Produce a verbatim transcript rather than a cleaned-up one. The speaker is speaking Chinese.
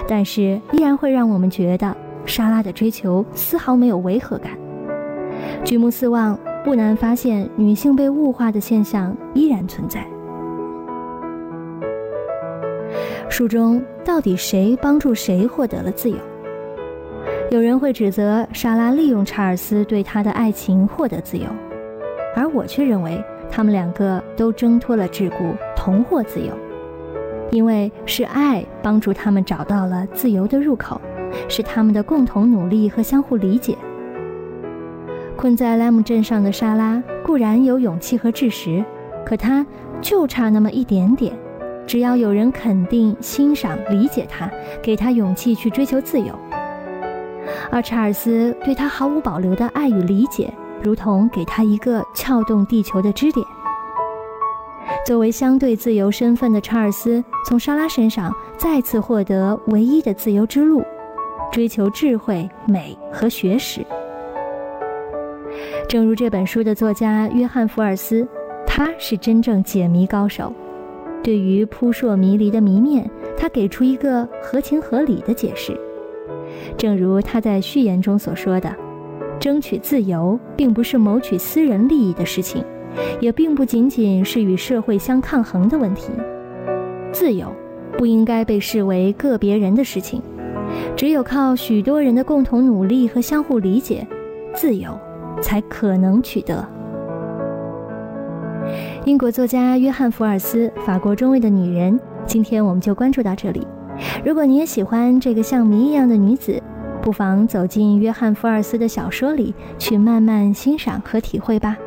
但是依然会让我们觉得莎拉的追求丝毫没有违和感。举目四望，不难发现女性被物化的现象依然存在。书中到底谁帮助谁获得了自由？有人会指责莎拉利用查尔斯对她的爱情获得自由，而我却认为他们两个都挣脱了桎梏，同获自由。因为是爱帮助他们找到了自由的入口，是他们的共同努力和相互理解。困在莱姆镇上的莎拉固然有勇气和志识，可她就差那么一点点，只要有人肯定、欣赏、理解她，给她勇气去追求自由。而查尔斯对她毫无保留的爱与理解，如同给她一个撬动地球的支点。作为相对自由身份的查尔斯，从莎拉身上再次获得唯一的自由之路，追求智慧、美和学识。正如这本书的作家约翰·福尔斯，他是真正解谜高手。对于扑朔迷离的谜面，他给出一个合情合理的解释。正如他在序言中所说的，争取自由并不是谋取私人利益的事情，也并不仅仅是与社会相抗衡的问题。自由不应该被视为个别人的事情，只有靠许多人的共同努力和相互理解，自由才可能取得。英国作家约翰·福尔斯，法国中卫的女人，今天我们就关注到这里。如果你也喜欢这个像谜一样的女子，不妨走进约翰·福尔斯的小说里，去慢慢欣赏和体会吧。